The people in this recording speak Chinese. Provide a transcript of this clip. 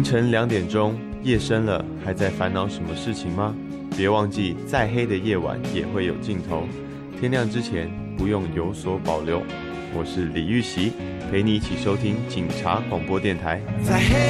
晨2点钟，夜深了，还在烦恼什么事情吗？别忘记，再黑的夜晚也会有尽头。天亮之前，不用有所保留。我是李玉玺，陪你一起收听警察广播电台。